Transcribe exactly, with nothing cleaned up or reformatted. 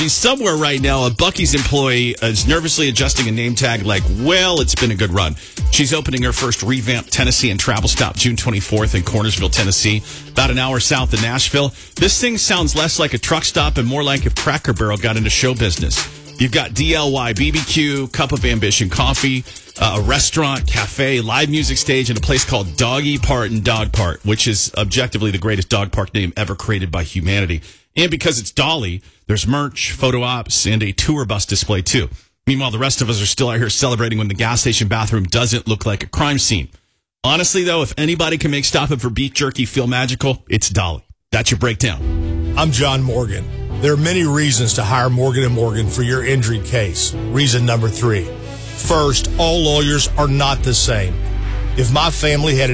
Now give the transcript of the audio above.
Somewhere right now, a Buc-ee's employee is nervously adjusting a name tag like, well, it's been a good run. She's opening her first revamped Tennessee and travel stop June twenty-fourth in Cornersville, Tennessee, about an hour south of Nashville. This thing sounds less like a truck stop and more like if Cracker Barrel got into show business. You've got D L Y B B Q, Cup of Ambition Coffee, uh, a restaurant, cafe, live music stage, and a place called Doggy Parton Dog Park, which is objectively the greatest dog park name ever created by humanity. And because it's Dolly, there's merch, photo ops, and a tour bus display, too. Meanwhile, the rest of us are still out here celebrating when the gas station bathroom doesn't look like a crime scene. Honestly, though, if anybody can make stopping for beef jerky feel magical, it's Dolly. That's your breakdown. I'm John Morgan. There are many reasons to hire Morgan and Morgan for your injury case. Reason number three. First, all lawyers are not the same. If my family had